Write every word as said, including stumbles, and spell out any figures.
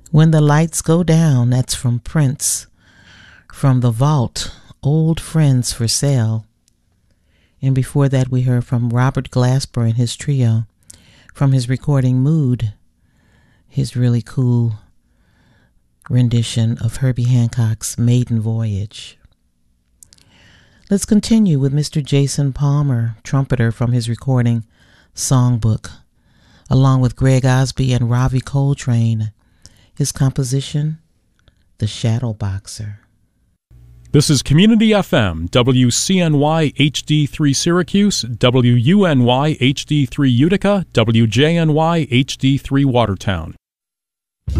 When the Lights Go Down, that's from Prince. From The Vault, Old Friends for Sale. And before that we heard from Robert Glasper and his trio from his recording Mood, his really cool rendition of Herbie Hancock's Maiden Voyage. Let's continue with Mister Jason Palmer, trumpeter, from his recording Songbook, along with Greg Osby and Ravi Coltrane. His composition, The Shadow Boxer. This is Community F M, W C N Y H D three Syracuse, W U N Y H D three Utica, W J N Y H D three Watertown.